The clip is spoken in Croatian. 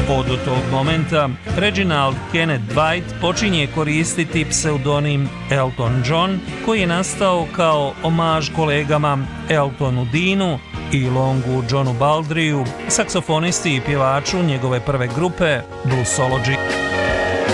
Od tog momenta Reginald Kenneth Dwight počinje koristiti pseudonim Elton John, koji je nastao kao omaž kolegama Eltonu Deanu i Longu Johnu Baldriju, saksofonisti i pjevaču njegove prve grupe Bluesology.